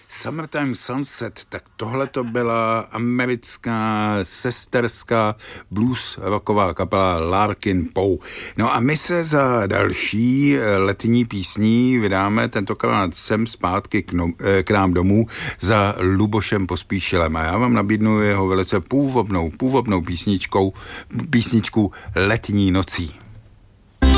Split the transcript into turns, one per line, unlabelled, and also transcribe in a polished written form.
Summertime Sunset, tak tohle to byla americká sesterská blues rocková kapela Larkin Poe. No a my se za další letní písní vydáme tentokrát sem zpátky k nám domů za Lubošem Pospíšilem a já vám nabídnu jeho velice půvabnou písničku Letní nocí.